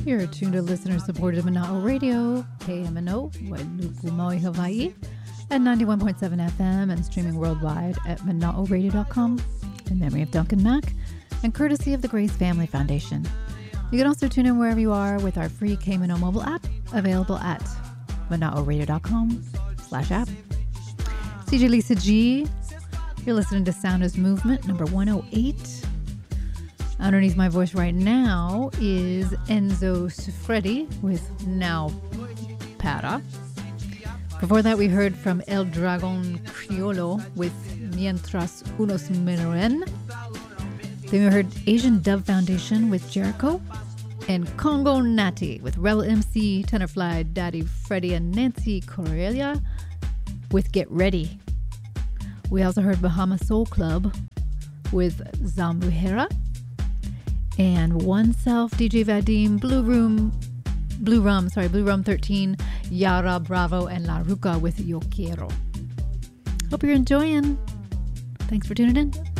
You're tuned to listener-supported Mana'o Radio, KMNO, Wailuku, Maui, Hawaii, at 91.7 FM and streaming worldwide at mana'oradio.com in memory of Duncan Mack and courtesy of the Grace Family Foundation. You can also tune in wherever you are with our free KMNO mobile app, available at mana'oradio.com/app. CJ Lisa G, you're listening to Sounders Movement, number 108. Underneath my voice right now is Enzo Siffredi with Now Para. Before that, we heard from El Dragon Criollo with Mientras Unos Mueren. Then we heard Asian Dub Foundation with Jericho. And Congo Natty with Rebel MC, Tenorfly, Daddy Freddy, and Nancy Correia with Get Ready. We also heard Bahama Soul Club with Zambuhera. And Oneself, DJ Vadim, Blue Rum 13, Yara Bravo, and La Ruca with Yo Quiero. Hope you're enjoying. Thanks for tuning in.